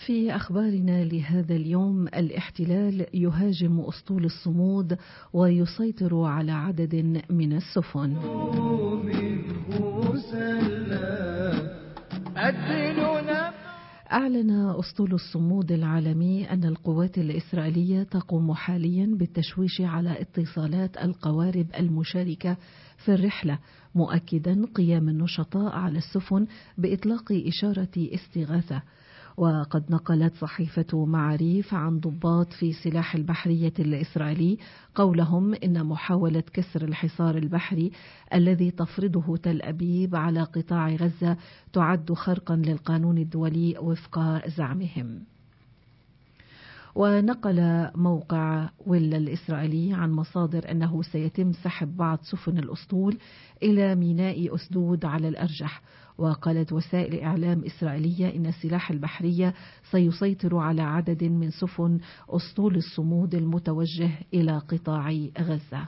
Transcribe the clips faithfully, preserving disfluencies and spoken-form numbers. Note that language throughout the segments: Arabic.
في أخبارنا لهذا اليوم: الاحتلال يهاجم أسطول الصمود ويسيطر على عدد من السفن. أعلن أسطول الصمود العالمي أن القوات الإسرائيلية تقوم حاليا بالتشويش على اتصالات القوارب المشاركة في الرحلة، مؤكدا قيام النشطاء على السفن بإطلاق إشارة استغاثة. وقد نقلت صحيفة معاريف عن ضباط في سلاح البحرية الإسرائيلي قولهم إن محاولة كسر الحصار البحري الذي تفرضه تل أبيب على قطاع غزة تعد خرقا للقانون الدولي وفق زعمهم. ونقل موقع ويلا الإسرائيلي عن مصادر أنه سيتم سحب بعض سفن الأسطول إلى ميناء أسدود على الأرجح. وقالت وسائل إعلام إسرائيلية إن السلاح البحرية سيسيطر على عدد من سفن أسطول الصمود المتوجه إلى قطاع غزة.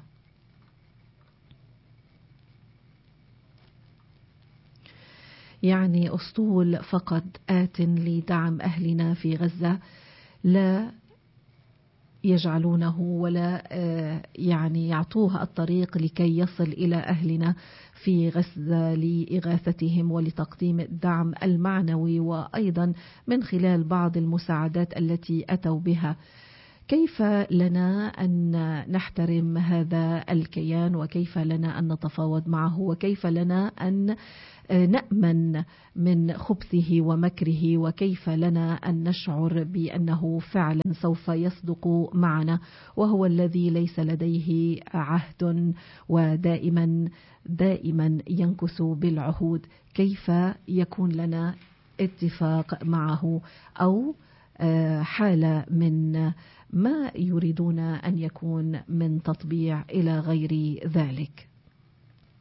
يعني أسطول فقط آت لدعم أهلنا في غزة، لا يجعلونه ولا يعني يعطوه الطريق لكي يصل إلى أهلنا في غزة لإغاثتهم ولتقديم الدعم المعنوي، وأيضا من خلال بعض المساعدات التي أتوا بها. كيف لنا أن نحترم هذا الكيان، وكيف لنا أن نتفاوض معه، وكيف لنا أن نأمن من خبثه ومكره، وكيف لنا أن نشعر بأنه فعلا سوف يصدق معنا وهو الذي ليس لديه عهد ودائما دائما ينكث بالعهود. كيف يكون لنا اتفاق معه أو حالة من ما يريدون أن يكون من تطبيع إلى غير ذلك؟